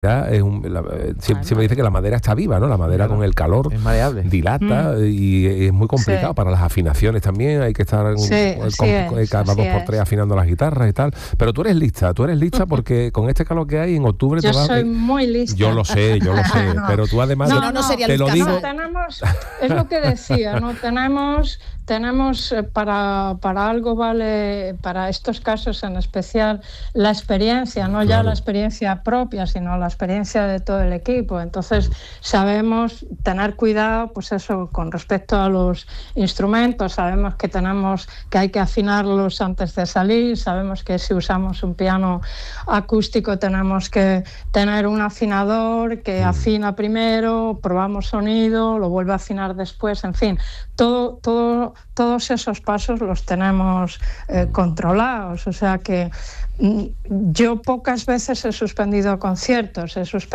Siempre dice que la madera está viva, ¿no? La madera con el calor es maleable, dilata y es muy complicado para las afinaciones también. Hay que estar cada 2x3 afinando las guitarras y tal. Pero tú eres lista porque con este calor que hay en octubre yo soy muy lista. Yo lo sé, no. Pero tú además te lo digo. Tenemos, es lo que decía, no tenemos para algo vale, para estos casos en especial, la experiencia, no ya la experiencia propia, sino la experiencia de todo el equipo. Entonces sabemos tener cuidado, pues eso, con respecto a los instrumentos. Sabemos que hay que afinarlos antes de salir. Sabemos que si usamos un piano acústico tenemos que tener un afinador que afina primero, probamos sonido, lo vuelve a afinar después, en fin, todos esos pasos los tenemos controlados. O sea que yo pocas veces he suspendido conciertos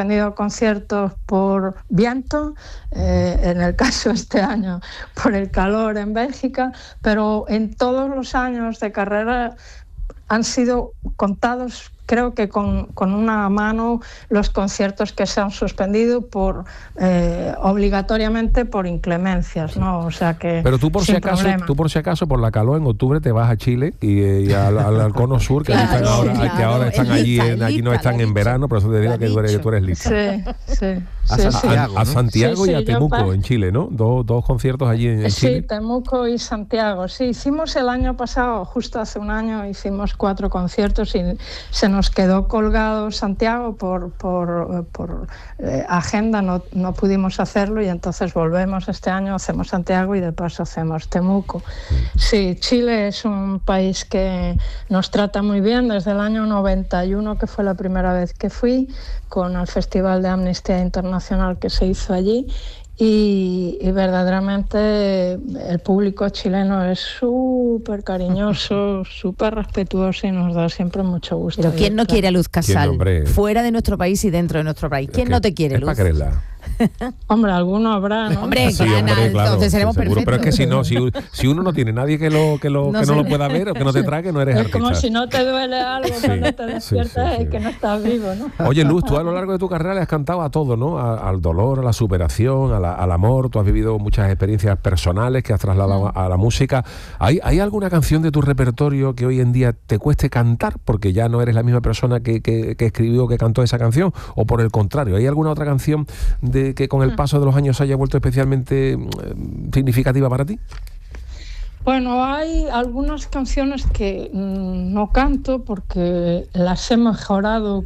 por viento, en el caso este año por el calor en Bélgica, pero en todos los años de carrera han sido contados, creo que con una mano, los conciertos que se han suspendido obligatoriamente por inclemencias, ¿no? O sea que pero tú por si acaso por la calor en octubre te vas a Chile y al cono sur que ahora están allí no están en verano, por eso te digo que tú eres lista. Sí. A Santiago y a Temuco en Chile, ¿no? Dos conciertos allí en Chile. Sí, Temuco y Santiago. Sí, hicimos el año pasado, justo hace un año, hicimos 4 conciertos y se nos quedó colgado Santiago por agenda, no pudimos hacerlo y entonces volvemos este año, hacemos Santiago y de paso hacemos Temuco. Sí, Chile es un país que nos trata muy bien desde el año 91, que fue la primera vez que fui, con el Festival de Amnistía Internacional que se hizo allí. Y verdaderamente el público chileno es súper cariñoso, súper respetuoso y nos da siempre mucho gusto. Pero ¿quién no quiere a Luz Casal? Fuera de nuestro país y dentro de nuestro país. ¿Quién no te quiere, Luz? Hombre, alguno habrá, ¿no? Hombre, claro, entonces seremos perfectos. Pero es que si uno no tiene nadie que no lo pueda ver o que no te trague, no eres artista. Es como si no te duele algo cuando te despiertas y que no estás vivo, ¿no? Oye, Luz, tú a lo largo de tu carrera le has cantado a todo, ¿no? Al dolor, a la superación, al amor. Tú has vivido muchas experiencias personales que has trasladado a la música. ¿Hay alguna canción de tu repertorio que hoy en día te cueste cantar porque ya no eres la misma persona que escribió, que cantó esa canción? ¿O por el contrario, hay alguna otra canción que con el paso de los años haya vuelto especialmente significativa para ti? Bueno, hay algunas canciones que no canto porque las he mejorado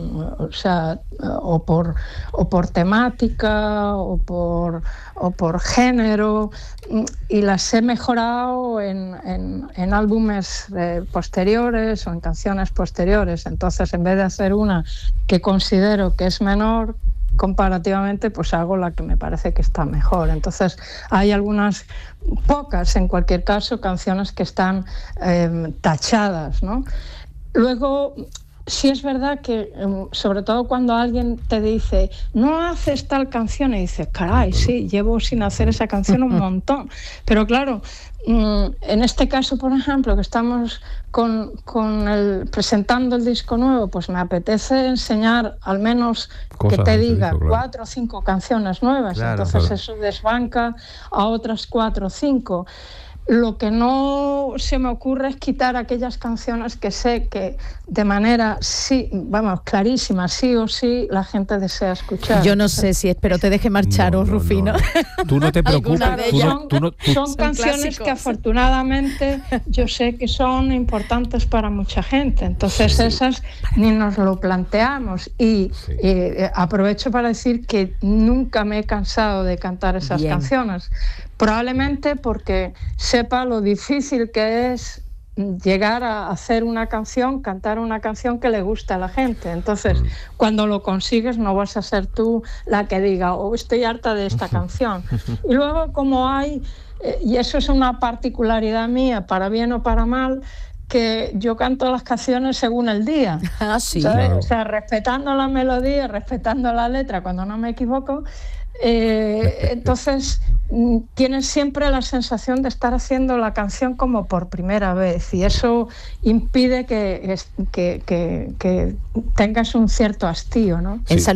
o por temática o por género, y las he mejorado en álbumes posteriores o en canciones posteriores. Entonces, en vez de hacer una que considero que es menor comparativamente, pues hago la que me parece que está mejor. Entonces hay pocas en cualquier caso, canciones que están tachadas, ¿no? Luego, sí es verdad que, sobre todo cuando alguien te dice, no haces tal canción, y dices, caray, sí, llevo sin hacer esa canción un montón. Pero claro, en este caso, por ejemplo, que estamos presentando el disco nuevo, pues me apetece enseñar al menos cosas que te diga 4 o 5 canciones nuevas. Claro, entonces eso desbanca a otras 4 o 5. Lo que no se me ocurre es quitar aquellas canciones que sé que de manera clarísima, sí o sí, la gente desea escuchar. Yo no sé si espero te deje marchar, Rufino. Tú no te preocupes. Son canciones clásicos que afortunadamente yo sé que son importantes para mucha gente. Entonces esas ni nos lo planteamos. Y aprovecho para decir que nunca me he cansado de cantar esas canciones. Probablemente porque sepa lo difícil que es llegar a hacer una canción, cantar una canción que le guste a la gente. Entonces, cuando lo consigues, no vas a ser tú la que diga, estoy harta de esta canción. Y luego, como hay, y eso es una particularidad mía, para bien o para mal, que yo canto las canciones según el día. Ah, sí. Claro. O sea, respetando la melodía, respetando la letra cuando no me equivoco. Entonces tienes siempre la sensación de estar haciendo la canción como por primera vez, y eso impide que tengas un cierto hastío, ¿no? Sí.